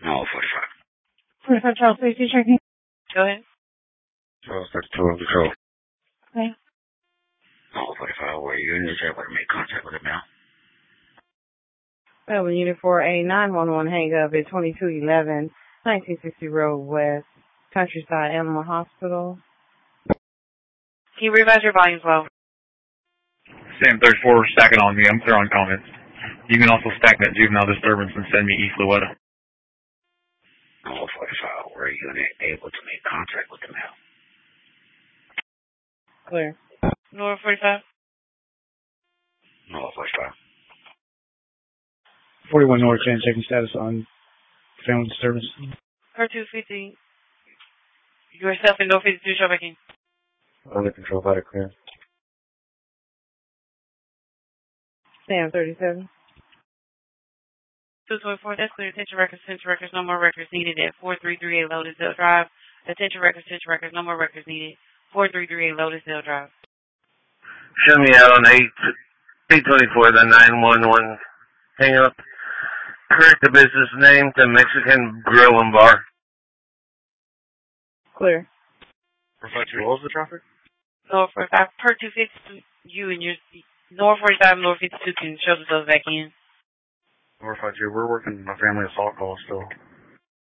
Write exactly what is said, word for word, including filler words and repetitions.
No, forty-five. forty-five Charles Safety checking. Go ahead. Charles thirty-two on control. Okay. No, forty-five, where you is able to make contact with him now? Well, Unit four A nine one one hang up at twenty-two eleven nineteen sixty Road West, Countryside Animal Hospital. Can you revise your volume low? Sam thirty-four stacking on me. I'm clear on comments. You can also stack that juvenile disturbance and send me East Louetta. No, forty-five, where you able to make contact with him now? Clear. Nora forty-five. No, forty-five. forty-one North ten, checking status on family disturbance. Per two fifty. Yourself and North fifty-two, show back in. Under control, better clear. Sam thirty-seven. two twenty-four, that's clear. Attention records, attention records, no more records needed at four three three eight Lotusdale Drive. Attention records, attention records, no more records needed. four three three eight Lotusdale Drive. Show me out on eight twenty-four, the nine one one hang up. Correct the business name to Mexican Grill and Bar. Clear. Reflect your rules of the traffic? North forty-five, per two fifty, you and your, North forty-five, North fifty-two can show themselves back in. North five two, we're working a family assault call still.